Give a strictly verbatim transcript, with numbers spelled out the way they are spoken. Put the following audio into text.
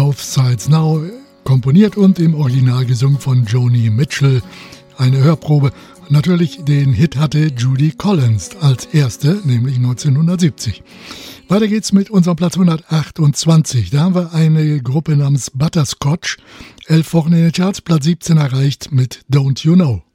Both Sides Now, komponiert und im Original gesungen von Joni Mitchell. Eine Hörprobe. Natürlich den Hit hatte Judy Collins als erste, nämlich neunzehnhundertsiebzig. Weiter geht's mit unserem Platz hundertachtundzwanzig. Da haben wir eine Gruppe namens Butterscotch. Elf Wochen in den Charts, Platz siebzehn erreicht mit Don't You Know.